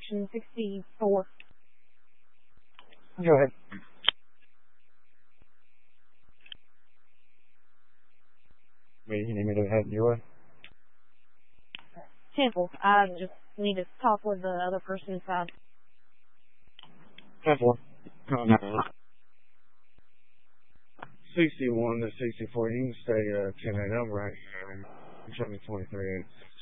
station 64. Go ahead. You need me to head your way? Temple. I just need to talk with the other person inside. Temple. Oh, no. 61 to 64. You can stay 10-8. I'm right here. I'm 23.